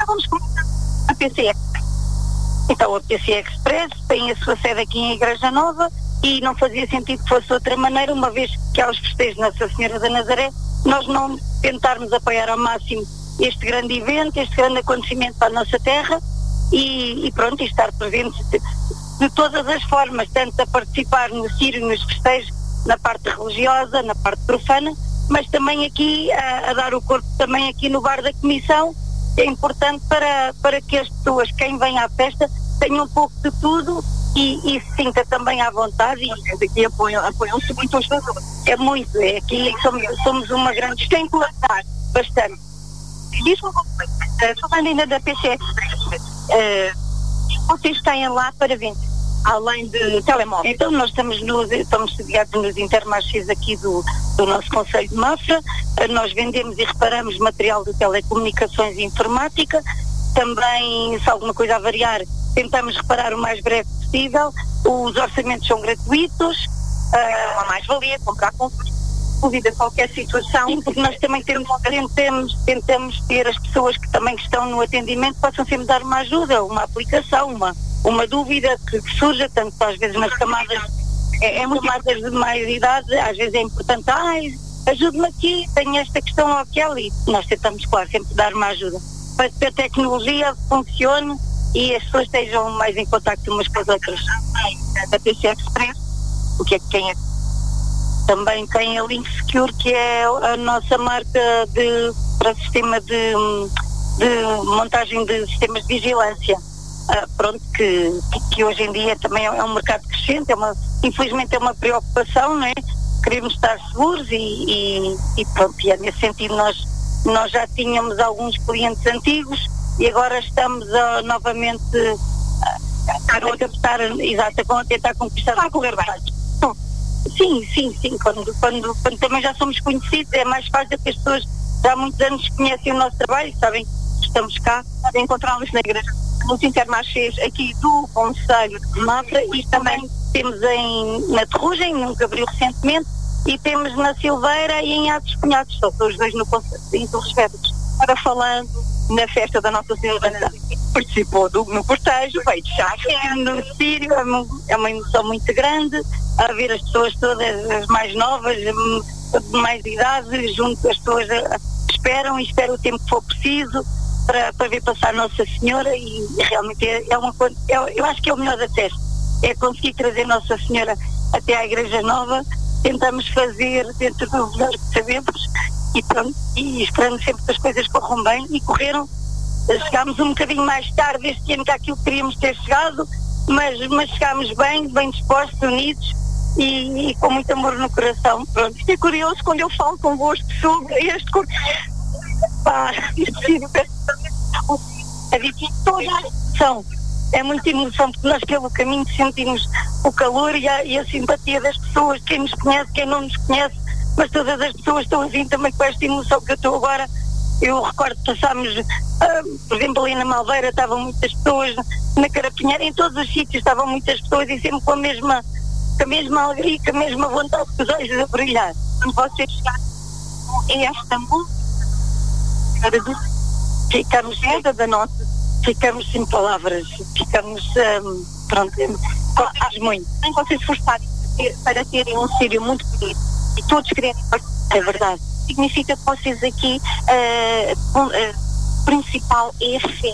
vamos começar a PC Express. Então a PC Express tem a sua sede aqui em Igreja Nova e não fazia sentido que fosse de outra maneira, uma vez que há os festejos Nossa Senhora da Nazaré, nós não tentarmos apoiar ao máximo este grande evento, este grande acontecimento para a nossa terra e pronto, e estar presentes de todas as formas, tanto a participar no Círio, nos festejos, na parte religiosa, na parte profana, mas também aqui a dar o corpo também aqui no bar da Comissão. É importante para que as pessoas, quem vem à festa, tenham um pouco de tudo e se sinta também à vontade. E aqui apoiam-se muito os doadores. É muito, aqui somos uma grande... Tem que colaborar bastante. Diz-me uma coisa, falando ainda da PC Express, vocês têm lá para vender, além de telemóveis? Então nós estamos sediados nos Intermarchés aqui do nosso Conselho de Mafra. Nós vendemos e reparamos material de telecomunicações e informática. Também, se alguma coisa a variar, tentamos reparar o mais breve possível. Os orçamentos são gratuitos. É uma mais-valia, comprar com dúvida qualquer situação. Sim, porque nós também tentamos ter as pessoas que também estão no atendimento possam sempre dar uma ajuda, uma aplicação, uma dúvida que surja, tanto às vezes nas camadas, camadas de mais idade, às vezes é importante, ajude-me aqui, tenho esta questão ou aquela, e nós tentamos, claro, sempre dar uma ajuda para que a tecnologia funcione e as pessoas estejam mais em contacto umas com as outras. Da PC Express, o que é que quem é? Também tem a Link Secure, que é a nossa marca para sistema de montagem de sistemas de vigilância. Pronto, que hoje em dia também é um mercado crescente, infelizmente é uma preocupação, não é? Queremos estar seguros e pronto, e é nesse sentido nós já tínhamos alguns clientes antigos e agora estamos novamente a captar, a tentar conquistar. Está a correr bem. Sim, quando também já somos conhecidos é mais fácil, que as pessoas já há muitos anos conhecem o nosso trabalho, sabem que estamos cá, podem encontrá-los na igreja, nos Intermarchés aqui do Conselho de Mafra, e também temos na Terrugem, nunca abriu recentemente, e temos na Silveira e em Atos Cunhados, só são os dois no Conselho de Torres. Agora falando na festa da Nossa Senhora da Nazaré, participou no cortejo, veio de chá. No Círio é uma emoção muito grande, a ver as pessoas todas, as mais novas, de mais idade, junto às pessoas esperam o tempo que for preciso para ver passar Nossa Senhora, e realmente eu acho que é o melhor da festa, é conseguir trazer Nossa Senhora até à Igreja Nova. Tentamos fazer dentro do melhor que sabemos e pronto, e esperando sempre que as coisas corram bem, e correram. Chegámos um bocadinho mais tarde este ano que aquilo que queríamos ter chegado, mas chegámos bem dispostos, unidos e com muito amor no coração. Pronto. É curioso quando eu falo convosco sobre este corpo. Toda a emoção. É muita emoção, porque nós pelo caminho sentimos o calor e a simpatia das pessoas, quem nos conhece, quem não nos conhece, mas todas as pessoas estão a vir também com esta emoção que eu estou agora. Eu recordo que passámos, por exemplo, ali na Malveira estavam muitas pessoas, na Carapinheira, em todos os sítios estavam muitas pessoas e sempre com a mesma alegria, com a mesma vontade, com os olhos a brilhar. Quando vocês chegaram a esta música, ficamos sem palavras, muito. Nem vocês esforçarem para terem um Círio muito bonito e todos quererem participar. É verdade. Significa que vocês aqui, principal é a fé.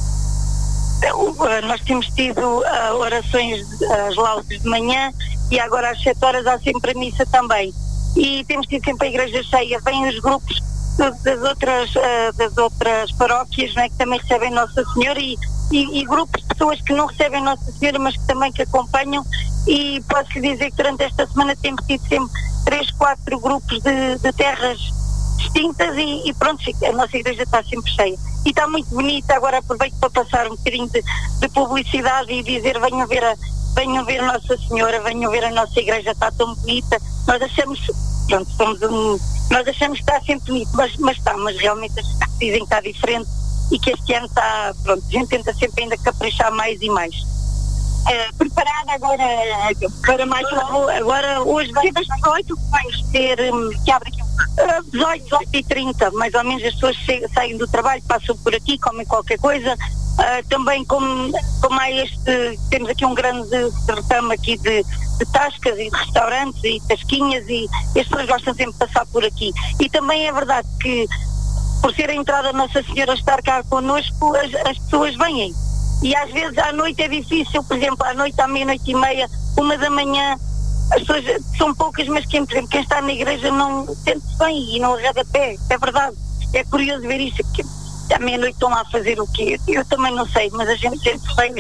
Nós temos tido orações, as laudes de manhã, e agora às 7 horas há sempre a missa também. E temos tido sempre a igreja cheia, vêm os grupos das outras paróquias, não é, que também recebem Nossa Senhora, e grupos de pessoas que não recebem Nossa Senhora, mas que também que acompanham, e posso dizer que durante esta semana temos tido sempre 3, 4 grupos de terras distintas e pronto, a nossa igreja está sempre cheia. E está muito bonita. Agora aproveito para passar um bocadinho de publicidade e dizer: venham ver Nossa Senhora, venham ver a nossa igreja, está tão bonita. Nós achamos, nós achamos que está sempre bonito, mas realmente dizem que está diferente e que este ano está, pronto, a gente tenta sempre ainda caprichar mais e mais. Preparada agora para mais agora hoje vai das 18, vamos ter, que abre aqui um 18, 18h30, mais ou menos, as pessoas saem do trabalho, passam por aqui, comem qualquer coisa. Também como há temos aqui um grande certame aqui de tascas e de restaurantes e tasquinhas, e as pessoas gostam sempre de passar por aqui. E também é verdade que, por ser a entrada Nossa Senhora estar cá connosco, as pessoas vêm. E às vezes à noite é difícil, por exemplo, à noite, à meia-noite e meia, 1h, as pessoas são poucas, mas quem está na igreja não sente-se bem e não arreda pé, é verdade. É curioso ver isso, porque à meia-noite estão lá a fazer o quê? Eu também não sei, mas a gente sente-se bem.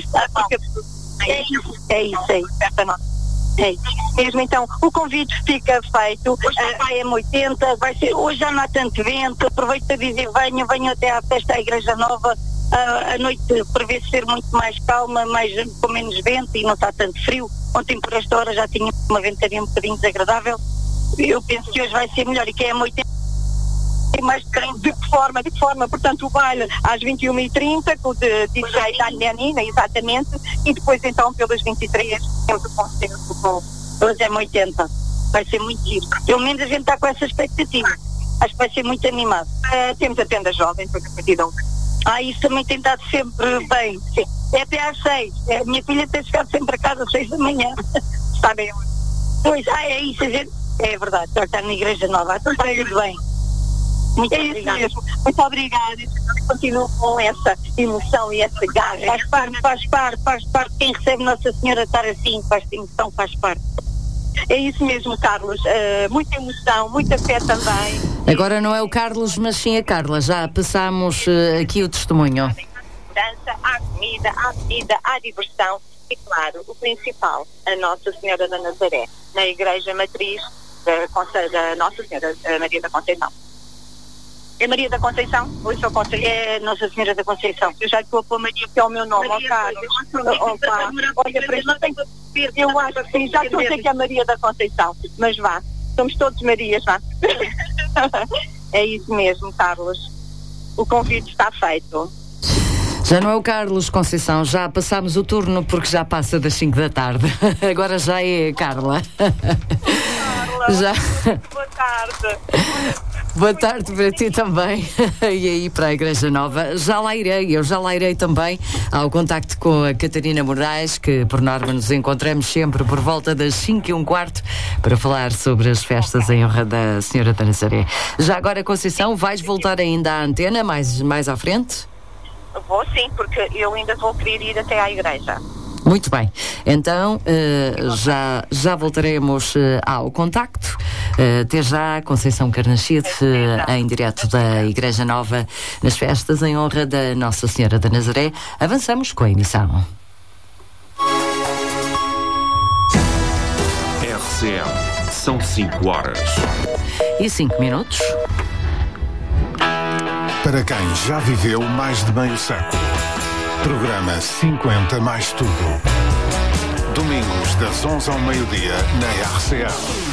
É isso. Mesmo então, o convite fica feito. Vai a 80, vai ser, hoje já não há tanto vento, aproveito para dizer, venham até à festa à Igreja Nova. A noite prevê ser muito mais calma, com menos vento e não está tanto frio. Ontem por esta hora já tinha uma ventaria um bocadinho desagradável. Eu penso que hoje vai ser melhor, e que é a 80 mais de que forma, portanto o baile às 21h30 com o DJ Italianina, exatamente, e depois então pelas 23 temos o concerto com hoje é 80. Vai ser muito giro, pelo menos a gente está com essa expectativa, acho que vai ser muito animado. Temos a tenda jovem, depois a partir de ontem. Isso também tem estado sempre bem, sim. É até às 6, a minha filha tem chegado sempre a casa às 6 da manhã. Está bem. Pois, é isso, a gente, é verdade, está na Igreja Nova, está tudo bem. Muito obrigada. Mesmo. Muito obrigada. Continuo com essa emoção e essa garra. Faz parte. Quem recebe Nossa Senhora estar assim, faz emoção, faz parte. É isso mesmo, Carlos. Muita emoção, muita fé também. Agora não é o Carlos, mas sim a Carla. Já passámos aqui o testemunho. Dança, há comida, há bebida, há diversão. E claro, o principal, a Nossa Senhora da Nazaré, na Igreja Matriz da Nossa Senhora Maria da Conceição. É Maria da Conceição? Ou sou Conceição? É Nossa Senhora da Conceição. Eu já estou a pôr Maria, que é o meu nome, ó Carlos. Olha, para isso tem que ver. Eu acho que sim, já estou a dizer que é Maria da Conceição. Mas vá, somos todos Marias, vá. É isso mesmo, Carlos. O convite está feito. Já não é o Carlos Conceição, já passámos o turno porque já passa das 5 da tarde. Agora já é a Carla. Carla, já. Boa tarde. Boa tarde para ti também. E aí para a Igreja Nova. Eu já lá irei também ao contacto com a Catarina Moraes, que por norma nos encontramos sempre por volta das 5:15 para falar sobre as festas em honra da Senhora da Nazaré. Já agora, Conceição, vais voltar ainda à antena mais à frente? Vou sim, porque eu ainda vou querer ir até à igreja. Muito bem, então já voltaremos ao contacto. Até já, Conceição Carnachide, em direto da Igreja Nova, nas festas em honra da Nossa Senhora da Nazaré. Avançamos com a emissão. RCM, são 5 horas. E 5 minutos. Para quem já viveu mais de meio século. Programa 50 mais tudo. Domingos das 11 ao meio-dia na RCM.